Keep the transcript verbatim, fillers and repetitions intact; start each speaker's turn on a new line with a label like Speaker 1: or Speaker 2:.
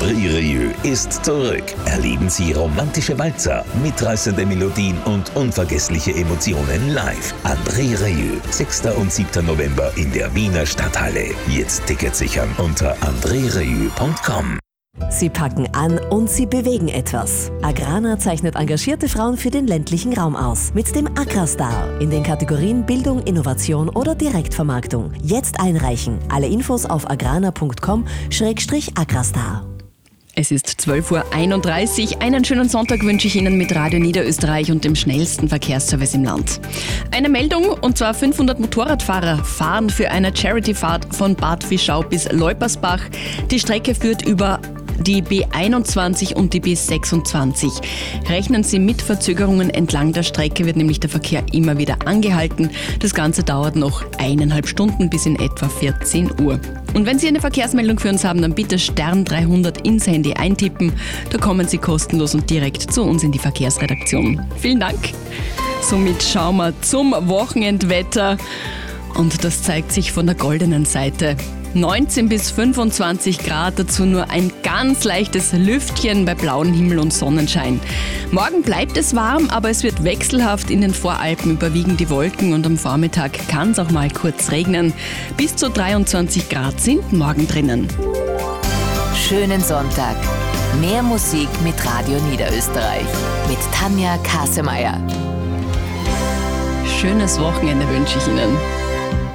Speaker 1: André Rieu ist zurück. Erleben Sie romantische Walzer, mitreißende Melodien und unvergessliche Emotionen live. André Rieu, sechster und siebter November in der Wiener Stadthalle. Jetzt Tickets sichern unter andre rieu punkt com.
Speaker 2: Sie packen an und sie bewegen etwas. Agrana zeichnet engagierte Frauen für den ländlichen Raum aus. Mit dem Agrastar in den Kategorien Bildung, Innovation oder Direktvermarktung. Jetzt einreichen. Alle Infos auf agrana punkt com schrägstrich agrastar.
Speaker 3: Es ist zwölf Uhr einunddreißig. Einen schönen Sonntag wünsche ich Ihnen mit Radio Niederösterreich und dem schnellsten Verkehrsservice im Land. Eine Meldung, und zwar fünfhundert Motorradfahrer fahren für eine Charity-Fahrt von Bad Fischau bis Leupersbach. Die Strecke führt über die B einundzwanzig und die B sechsundzwanzig. Rechnen Sie mit Verzögerungen entlang der Strecke, wird nämlich der Verkehr immer wieder angehalten. Das Ganze dauert noch eineinhalb Stunden bis in etwa vierzehn Uhr. Und wenn Sie eine Verkehrsmeldung für uns haben, dann bitte Stern dreihundert ins Handy eintippen. Da kommen Sie kostenlos und direkt zu uns in die Verkehrsredaktion. Vielen Dank. Somit schauen wir zum Wochenendwetter. Und das zeigt sich von der goldenen Seite. neunzehn bis fünfundzwanzig Grad, dazu nur ein ganz leichtes Lüftchen bei blauem Himmel und Sonnenschein. Morgen bleibt es warm, aber es wird wechselhaft. In den Voralpen überwiegen die Wolken und am Vormittag kann es auch mal kurz regnen. Bis zu dreiundzwanzig Grad sind morgen drinnen.
Speaker 4: Schönen Sonntag. Mehr Musik mit Radio Niederösterreich. Mit Tanja Kasemeyer.
Speaker 3: Schönes Wochenende wünsche ich Ihnen.